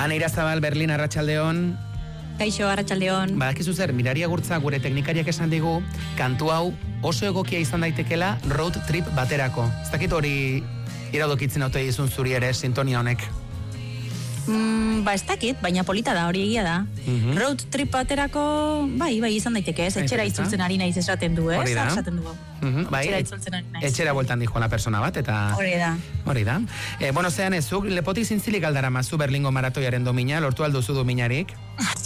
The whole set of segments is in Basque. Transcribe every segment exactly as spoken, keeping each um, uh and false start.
Ana Irazabal, Berlin, arratsaldeon. Kaixo, arratsaldeon. Badakizu zer, Mirari Agurtza gure teknikariak esan digu, kantu hau oso egokia izan daitekela road trip baterako. Ez dakit hori iradokitzen haute izun zuri ere sintonia honek. Mm, ba ez dakit, baina polita da, hori egia da. Mm-hmm. Road trip baterako, bai, bai izan daiteke, ez? Etxera itzultzen ari naiz esaten du, ez? Hori da. Esaten du. Mm-hmm. Bai, etxera itzultzen ari naiz. Etxera bueltan dijo la persona bat, eta... Hori da. Hori da. E, bueno, zean ez, zuk lepotik zintzilik aldara mazu Berlingo maratoiaren domina, lortu alduzu dominarik?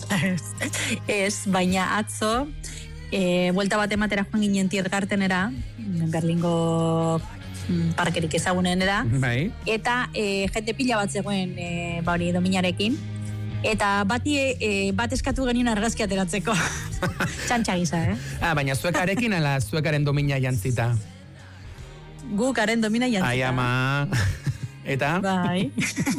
Ez, baina atzo, e, buelta bat ematera joan ginen Tiergartenera, Berlingo... parkerik ezagunenera, bai. Eta e, jende pila bat zegoen e, ba hori dominarekin, eta bati e, bat eskatu genuen argazki ateratzeko. Txantxa gisa, eh? Ah, baina zuekarekin ala zuekaren domina jantzita? Gukaren domina jantzita. Ai, ama. Eta? Bai.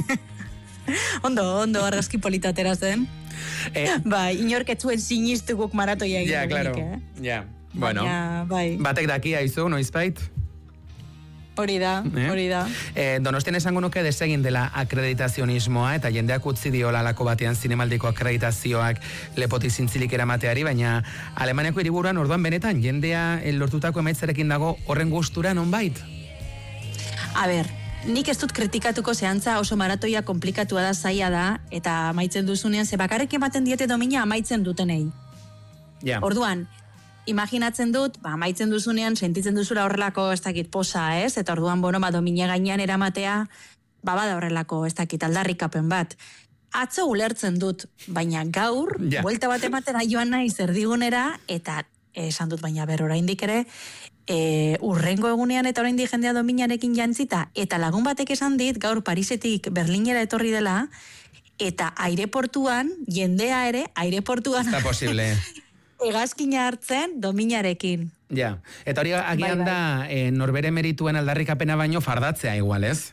Ondo, ondo argazki polita ateratzen. Eh. Bai, inork ez zuen sinistu guk maratoia egin. Ja, claro. Eh? Ja, bueno. Baina, bai. Batek daki aizu, noizbait? Hori da, hori da. Eh, Donostian esango nuke desegin dela akreditazionismoa, eta jendeak utzi diola lako batean zinemaldiko akreditazioak lepotik zintzilik eramateari, baina Alemaniako hiriburuan orduan benetan jendea lortutako emaitzarekin dago horren gustura nonbait? A ber, nik ez dut kritikatuko zehantza oso maratoia komplikatua da, zaila da, eta amaitzen duzunean, ze bakarrik ematen diete domina amaitzen dutenei. Ja. Orduan, imaginatzen dut, ba, amaitzen duzunean, sentitzen duzula horrelako ez dakit posa, ez? Eta orduan, bueno, ba, domina gainean eramatea, ba, bada horrelako ez dakit aldarrikapen bat. Atzo ulertzen dut, baina gaur, ja. Buelta bat ematera joan naiz erdigunera, eta esan dut, baina ber, oraindik ere, e, urrengo egunean eta oraindik jendea dominarekin jantzita, eta lagun batek esan dit, gaur Parisetik Berlinera etorri dela, eta aireportuan, jendea ere, aireportuan... Está posible... Egazkina hartzen dominarekin. Ja, eta hori agian bai, bai. da e, norbere merituen aldarrikapena baino fardatzea igual, ez?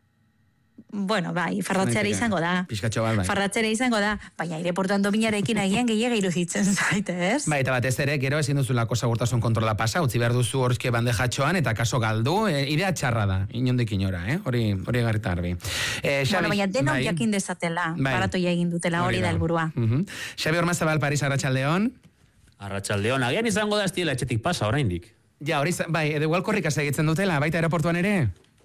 Bueno, bai, fardatzeare izango da. Pizkatxo bat, bai. Fardatzeare izango da, baina aireportuan dominarekin agian gehiago iruditzen zaite, ez? Bai, eta batez ere, gero ezin duzulako segurtasun kontrola pasa, utzi behar duzu horzke bandejatxoan, eta kaso galdu, e, idea txarra da, inondik inora, eh? Hori, hori garrita harbi. E, bueno, baina denok bai. jakin dezatela, bai. Baratoia egin dutela, hori da helburua. Uh-huh. Xabi Ormazabal, Paris, arratsaldeon. Arratsaldeon, agian izango da estiela etxetik pasa oraindik. Ja, hori, bai, edo igual korrika segitzen dutela, baita aeroportuan ere?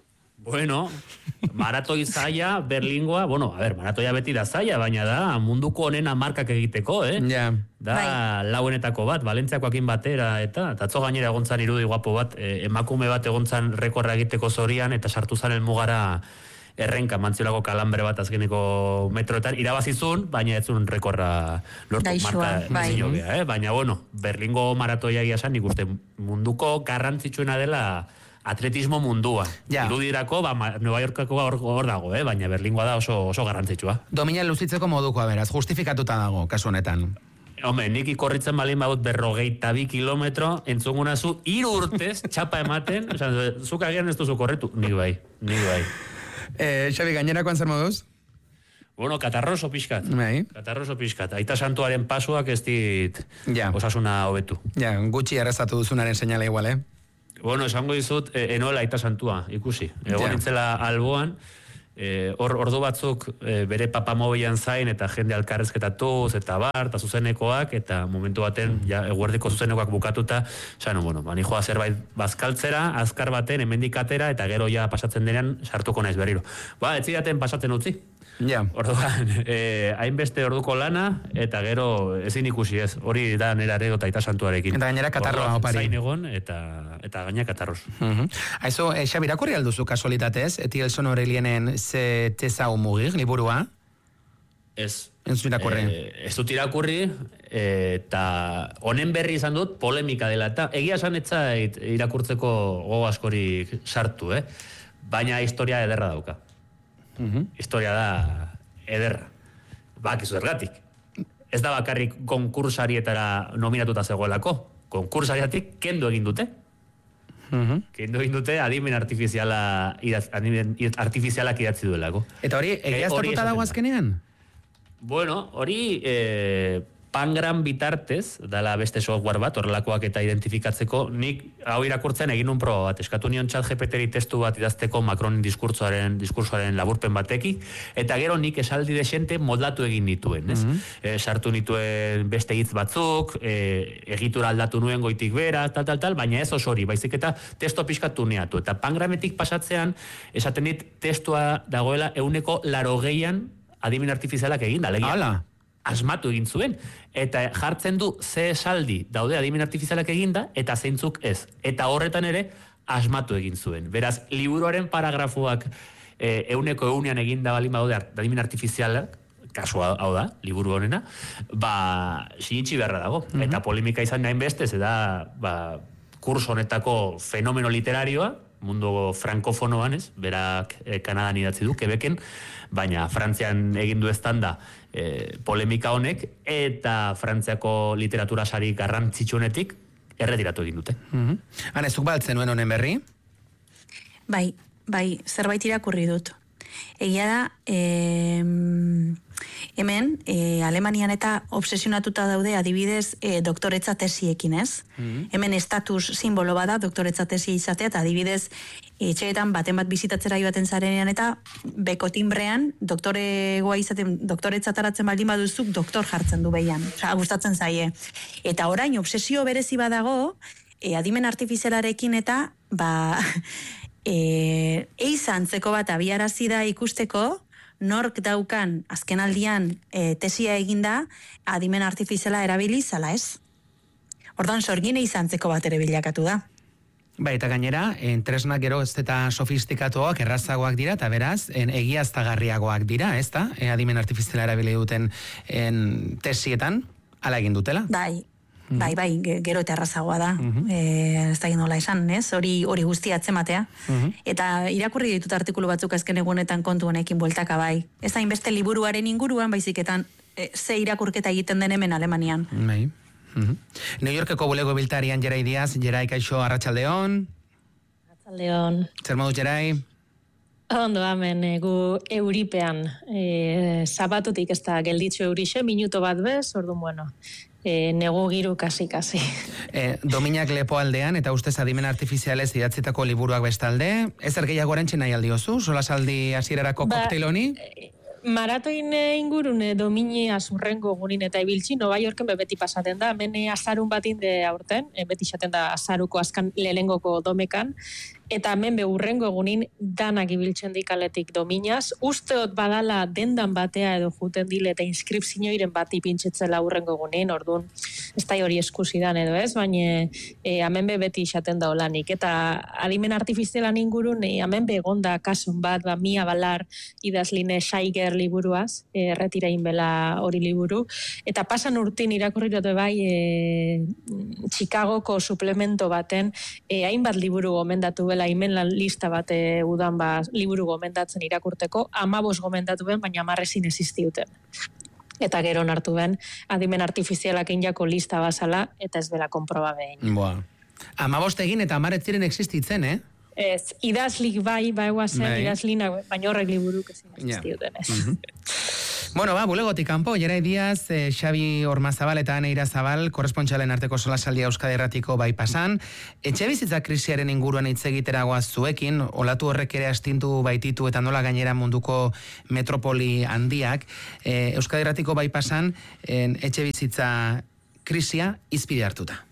Bueno, maratoi zaila, Berlingoa, bueno, a ver, maratoia beti da zaila, baina da munduko onena markak egiteko, eh? Ja. Da bai. Lauenetako bat, Valentziakoakin batera, eta tatzo gainera egontzan irudi guapo bat, eh, emakume bat egontzan rekorra egiteko zorian, eta sartu zan elmugara errenka, mantziolako kalambre bat azkeneko metroetan, irabazizun, baina ez zuen rekorra lortu Daixua, marka bai. zinobea, eh? Baina, bueno, Berlingo maratoia egia esan, nik uste munduko garrantzitsuena dela atletismo mundua. Ja. Irudirako, ba, Nueva Yorkako hor, hor dago, eh? Baina Berlingoa da oso, oso garrantzitsua. Domina luzitzeko modukoa beraz, justifikatuta dago, kasu honetan. Hombre, nik ikorritzen balin badut berrogeita bi kilometro, entzunguna zu, hiru urtez, txapa ematen, oza, zuk agian ez duzu korretu, nik bai, nik bai. Eh, Xabi, gainerakoan zer moduz? Bueno, katarroso pixkat. Bai. Katarroso pixkat. Aita santuaren pasuak ez dit ja. Osasuna hobetu. Ja, gutxi errezatu duzunaren seinale igual, eh? Bueno, esango dizut, e, enoela aita santua, ikusi. Egon ja. Nintzela alboan, e, or, ordu batzuk e, bere papamobilan zain, eta jende alkarrezketatuz, eta bar, eta zuzenekoak, eta momentu baten, ja, eguerdiko zuzenekoak bukatuta, zano, bueno, bani joa zerbait bazkaltzera, azkar baten, hemendik atera, eta gero ja pasatzen denean, sartuko naiz berriro. Ba, ez zidaten pasatzen utzi. Ja. Orduan, eh, hainbeste orduko lana, eta gero ezin ikusi ez. Hori da nera ere eta aita santuarekin. Eta gainera katarroa opari. Zain egon, eta, eta gaina katarroz. Uh-huh. Aizu, eh, Xabi, irakurri alduzu kasualitatez, Etielson Aurelienen ze tezau mugir, liburua? Ez. Ez dut irakurri. Eh, ez dut irakurri, eh, eta honen berri izan dut polemika dela. Eta egia esan etzait irakurtzeko gogo askorik sartu, eh? Baina historia ederra dauka. Uh-huh. Historia da ederra. Bakizu zergatik. Ez da bakarrik konkursarietara nominatuta zegoelako. Konkursariatik kendu egin dute. Uh-huh. Kendu egin dute adimen artifiziala idatz, adimen artifizialak idatzi duelako. Eta hori, egiaztatuta e, dago azkenean? Bueno, hori... Eh, Pangram bitartez, dala beste software bat, horrelakoak eta identifikatzeko, nik hau irakurtzen egin un proba bat, eskatu nion ChatGPTri testu bat idazteko Macronin diskurtsoaren, diskursoaren laburpen batekik, eta gero nik esaldi desente moldatu egin nituen, ez? Mm-hmm. E, sartu nituen beste hitz batzuk, e, egitura aldatu nuen goitik bera, tal, tal, tal, baina ez oso hori, baizik eta testo pixkatu neatu, eta Pangrametik pasatzean, esaten dit testua dagoela euneko larogeian adimen artifizialak egin da, legia. Asmatu egin zuen, eta jartzen du ze esaldi daude adimen artifizialak eginda, eta zeintzuk ez. Eta horretan ere, asmatu egin zuen. Beraz, liburuaren paragrafoak e, euneko eunean eginda balin badaude adimen artifizialak, kasu hau da, liburu honena, ba, sinitsi beharra dago. Mm-hmm. Eta polemika izan nahin bestez, eta ba, kurso honetako fenomeno literarioa, mundu frankofonoan, ez, berak eh, Kanadan idatzi du, Quebecen, baina Frantzian egin du eztanda eh, polemika honek, eta Frantziako literatura sari garrantzitsuenetik erretiratu egin dute. Mm-hmm. Hane, zuk baltzen nuen honen berri? Bai, bai, zerbait irakurri dut. Egia da, eh, hemen, eh, Alemanian eta obsesionatuta daude adibidez eh, doktoretza tesiekin, ez? Mm-hmm. Hemen estatus simbolo bada doktoretza tesia izatea, eta adibidez etxeetan baten bat bizitatzera joaten zarenean eta bekotimbrean doktoregoa izaten, doktoretza taratzen baldin baduzuk doktor jartzen du behian. Osa, gustatzen zaie. Eta orain obsesio berezi badago, eh, adimen artifizialarekin eta, ba... E, eiza antzeko bat abiarazi da ikusteko nork daukan azken aldian e, tesia eginda adimen artifiziala erabili zala, ez? Ordan sorgin eiza antzeko bat ere bilakatu da. Ba, eta gainera, en, tresnak gero ez eta sofistikatuak, errazagoak dira, eta beraz, en, egiaztagarriagoak dira, ez da? E, adimen artifiziala erabili duten en, tesietan, ala egin dutela? Bai. Bai, bai, gero eta errazagoa da. Uh-huh. E, ez da nola esan, ez? Hori hori guztia atzematea. Uh-huh. Eta irakurri ditut artikulu batzuk azken egunetan kontu honekin bueltaka bai. Ez da inbeste liburuaren inguruan, baiziketan e, ze irakurketa egiten den hemen Alemanian. Bai. Uh-huh. New Yorkeko bulego biltarian Jerai Diaz, Jerai kaixo, arratsaldeon. Arratsaldeon. Zer modu, Jerai? Ondo, hemen, gu euripean. E, Zabatotik ez da gelditzu eurixe, minuto bat bez, orduan, bueno, e, nego giru kasi-kasi. E, Dominak lepo aldean, eta ustez adimen artifizialez idatzitako liburuak bestalde, ez ergehiago orentxe nahi aldiozu, solasaldi hasierarako ba, kokteil honi? Maratoin ingurune domini azurrengo gunin eta ibiltzi, Nova Yorken beti pasaten da, hemen azarun batin de aurten, beti izaten da azaruko azkan lelengoko domekan, eta hemen be urrengo egunin danak ibiltzen dikaletik dominaz, usteot badala dendan batea edo juten dile eta inskripzioiren bat ipintzetzela urrengo egunin, orduan, ez da hori eskusidan edo ez, baina e, hemen be beti izaten da olanik, eta adimen artifizialan ingurun, e, hemen be egonda kasun bat, ba, Mia Balar idazline Saiger liburuaz, erretirain e, bela hori liburu, eta pasan urtin irakurri dute bai e, Chicagoko suplemento baten, e, hainbat liburu gomendatu bela imen lan lista bat e, udan ba, liburu gomendatzen irakurteko, amabos gomendatu ben, baina amarrezin existiuten. Eta gero nartu ben, adimen artifizialak injako lista bazala, eta ez bela konproba behin. Boa. Amabost egin eta amaretziren existitzen, eh? Ez, idazlik bai, bai guazen, bai. Idazlina, baina horrek liburuk ezin existiuten ez. Yeah. Mm-hmm. Bueno, ba, bulegotik kanpo, Jerai Diaz, eh, Xabi Ormazabal eta Aneira Zabal, korrespontxalen arteko solasaldia Euskadi Erratiko bai pasan. Etxe bizitza krisiaren inguruan hitz egiteragoa zuekin, olatu horrek ere astintu baititu eta nola gainera munduko metropoli handiak. Eh, Euskadi Erratiko bai pasan, eh, etxe bizitza krisia izpide hartuta.